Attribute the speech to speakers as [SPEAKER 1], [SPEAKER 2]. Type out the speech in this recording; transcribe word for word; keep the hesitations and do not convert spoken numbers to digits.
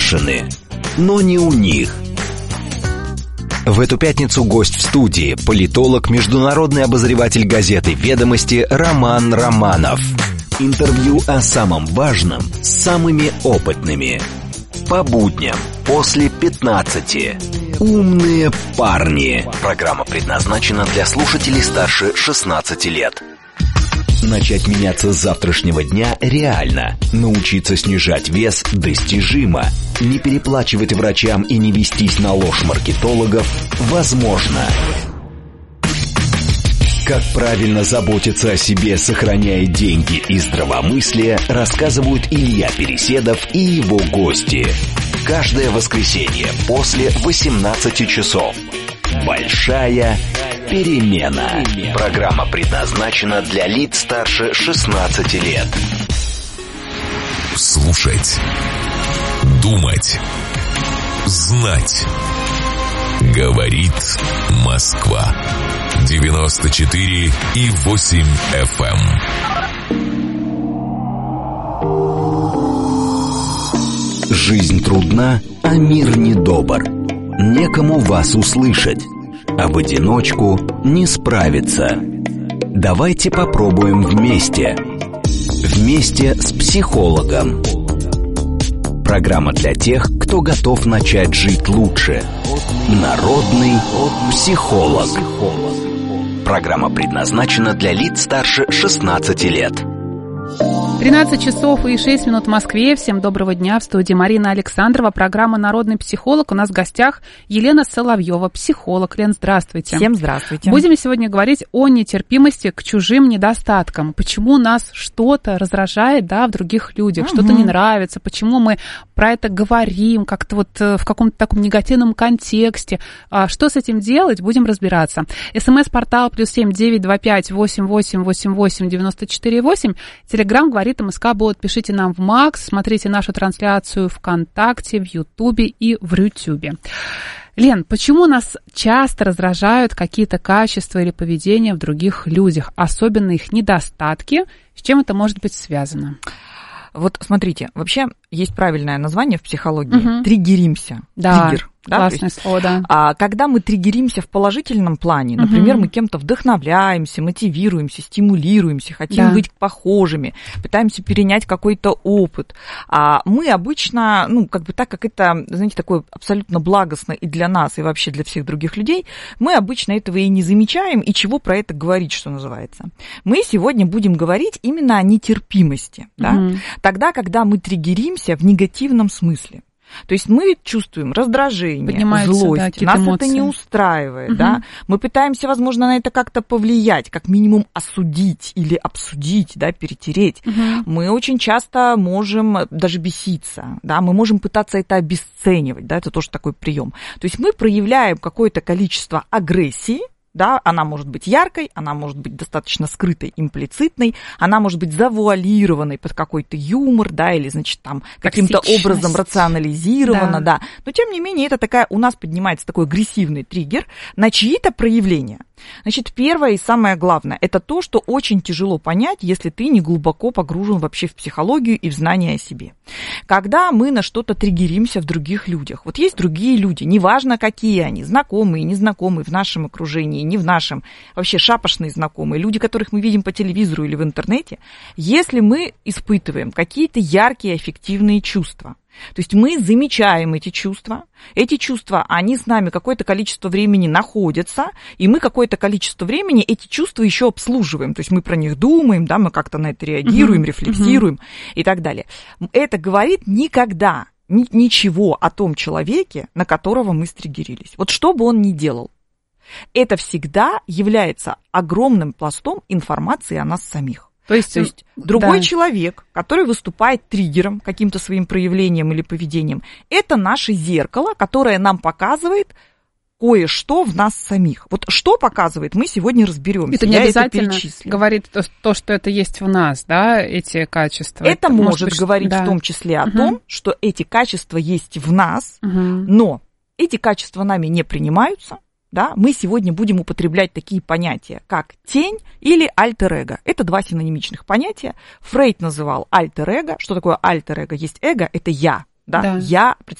[SPEAKER 1] успешны, но не у них. В эту пятницу гость в студии – политолог, международный обозреватель газеты «Ведомости» Роман Романов. Интервью о самом важном с самыми опытными. По будням после пятнадцати. «Умные парни». Программа предназначена для слушателей старше шестнадцати лет. Начать меняться с завтрашнего дня реально. Научиться снижать вес достижимо. Не переплачивать врачам и не вестись на ложь маркетологов возможно. Как правильно заботиться о себе, сохраняя деньги и здравомыслие, рассказывают Илья Переседов и его гости. Каждое воскресенье после восемнадцати часов. Большая перемена. Программа предназначена для лиц старше шестнадцати лет.
[SPEAKER 2] Слушать, думать, знать. Говорит Москва. девяносто четыре и восемь эф эм.
[SPEAKER 1] Жизнь трудна, а мир недобр. Некому вас услышать, а в одиночку не справиться. Давайте попробуем вместе. Вместе с психологом. Программа для тех, кто готов начать жить лучше. Народный психолог. Программа предназначена для лиц старше шестнадцати лет.
[SPEAKER 3] тринадцать часов и шесть минут в Москве. Всем доброго дня. В студии Марина Александрова. Программа «Народный психолог». У нас в гостях Елена Соловьева, психолог. Лен, здравствуйте.
[SPEAKER 4] Всем здравствуйте.
[SPEAKER 3] Будем сегодня говорить о нетерпимости к чужим недостаткам. Почему нас что-то раздражает, да, в других людях, угу. что-то не нравится, почему мы про это говорим как-то вот в каком-то таком негативном контексте. Что с этим делать, будем разбираться. СМС-портал плюс семь девять два пять восемь восемь восемь восемь девяносто четыре восемь. Телеграм говорит МСК Бот. Пишите нам в Макс, смотрите нашу трансляцию ВКонтакте, в Ютубе и в Рутюбе. Лен, почему нас часто раздражают какие-то качества или поведения в других людях, особенно их недостатки? С чем это может быть связано?
[SPEAKER 4] Вот смотрите, вообще есть правильное название в психологии.
[SPEAKER 3] Угу.
[SPEAKER 4] Триггеримся.
[SPEAKER 3] Да,
[SPEAKER 4] Триггер. Да,
[SPEAKER 3] классное
[SPEAKER 4] есть,
[SPEAKER 3] слово, да.
[SPEAKER 4] А, когда мы триггеримся в положительном плане, например, угу. мы кем-то вдохновляемся, мотивируемся, стимулируемся, хотим
[SPEAKER 3] да.
[SPEAKER 4] быть похожими, пытаемся перенять какой-то опыт, а мы обычно, ну, как бы так как это, знаете, такое абсолютно благостно и для нас, и вообще для всех других людей, мы обычно этого и не замечаем, и чего про это говорить, что называется. Мы сегодня будем говорить именно о нетерпимости, да?
[SPEAKER 3] Угу. Тогда,
[SPEAKER 4] когда мы триггеримся в негативном смысле. То есть мы чувствуем раздражение, злость, да, нас эмоции. Это не устраивает, угу. да. Мы пытаемся, возможно, на это как-то повлиять, как минимум осудить или обсудить, да, перетереть. Угу. Мы очень часто можем даже беситься, да, мы можем пытаться это обесценивать, да, это тоже такой прием. То есть мы проявляем какое-то количество агрессии. Да, она может быть яркой, она может быть достаточно скрытой, имплицитной, она может быть завуалированной под какой-то юмор, да, или, значит, там каким-то образом рационализирована, да. да. Но, тем не менее, это такая, у нас поднимается такой агрессивный триггер на чьи-то проявления. Значит, первое и самое главное, это то, что очень тяжело понять, если ты не глубоко погружен вообще в психологию и в знания о себе. Когда мы на что-то триггеримся в других людях, вот есть другие люди, неважно, какие они, знакомые, незнакомые в нашем окружении, не в нашем, вообще шапошные знакомые, люди, которых мы видим по телевизору или в интернете, если мы испытываем какие-то яркие аффективные чувства, то есть мы замечаем эти чувства, эти чувства, они с нами какое-то количество времени находятся, и мы какое-то количество времени эти чувства еще обслуживаем, то есть мы про них думаем, да, мы как-то на это реагируем, uh-huh. рефлексируем uh-huh. и так далее. Это говорит никогда ни- ничего о том человеке, на которого мы стриггерились. Вот что бы он ни делал. Это всегда является огромным пластом информации о нас самих. То есть, То есть другой да. человек, который выступает триггером, каким-то своим проявлением или поведением, это наше зеркало, которое нам показывает кое-что в нас самих. Вот что показывает, мы сегодня разберемся.
[SPEAKER 3] Это не Я обязательно это говорит то, то, что это есть в нас, да, эти качества.
[SPEAKER 4] Это, это может, может быть, говорить да. в том числе о угу. том, что эти качества есть в нас, угу. но эти качества нами не принимаются. Да, мы сегодня будем употреблять такие понятия, как тень или альтер-эго. Это два синонимичных понятия. Фрейд называл альтер-эго. Что такое альтер-эго? Есть эго, это я. Да? Да. Я